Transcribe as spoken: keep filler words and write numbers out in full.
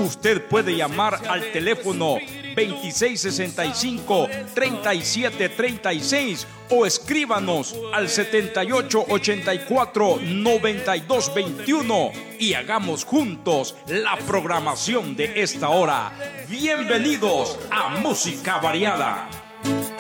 Usted puede llamar al teléfono veintiséis sesenta y cinco, treinta y siete treinta y seis o escríbanos al setenta y ocho ochenta y cuatro noventa y dos veintiuno y hagamos juntos la programación de esta hora. Bienvenidos a Música Variada.